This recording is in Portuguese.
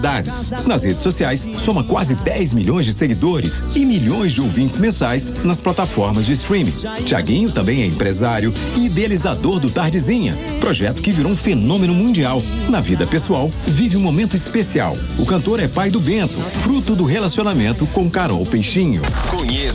Nas redes sociais, soma quase 10 milhões de seguidores e milhões de ouvintes mensais nas plataformas de streaming. Thiaguinho também é empresário e idealizador do Tardezinha, projeto que virou um fenômeno mundial. Na vida pessoal, vive um momento especial. O cantor é pai do Bento, fruto do relacionamento com Carol Peixinho. Conheça